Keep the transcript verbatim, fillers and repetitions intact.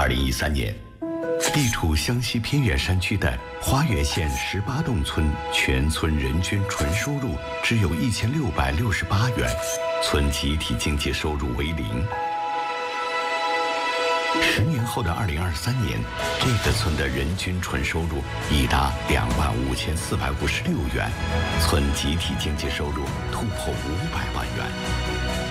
二零一三年，地处湘西偏远山区的花垣县十八洞村，全村人均纯收入只有一千六百六十八元，村集体经济收入为零。十年后的二零二三年，这个村的人均纯收入已达两万五千四百五十六元，村集体经济收入突破五百万元。